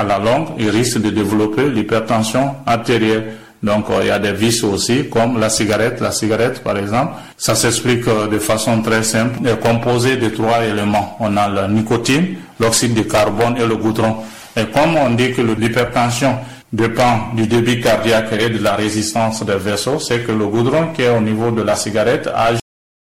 À la longue, il risque de développer l'hypertension artérielle. Donc, il y a des vices aussi, comme la cigarette. La cigarette, par exemple, ça s'explique de façon très simple. Elle est composée de 3 éléments. On a la nicotine, l'oxyde de carbone et le goudron. Et comme on dit que l'hypertension dépend du débit cardiaque et de la résistance des vaisseaux, c'est que le goudron qui est au niveau de la cigarette a